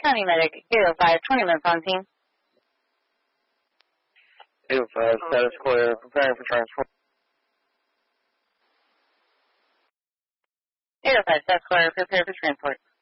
County Medic 805, 20 minutes on scene. 805, status clear, preparing for transport. 805, status clear, prepare for transport.